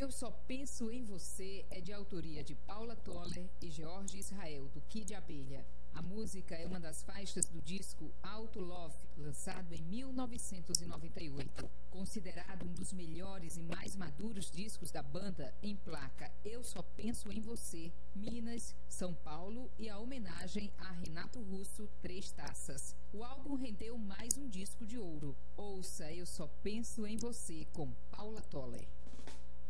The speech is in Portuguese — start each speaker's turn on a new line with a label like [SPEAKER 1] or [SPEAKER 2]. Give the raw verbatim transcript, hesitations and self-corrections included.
[SPEAKER 1] Eu Só Penso em Você é de autoria de Paula Toller e George Israel, do Kid Abelha. A música é uma das faixas do disco Auto Love, lançado em mil novecentos e noventa e oito. Considerado um dos melhores e mais maduros discos da banda, emplaca Eu Só Penso em Você, Minas, São Paulo e a homenagem a Renato Russo, Três Taças. O álbum rendeu mais um disco de ouro. Ouça Eu Só Penso em Você, com Paula Toller.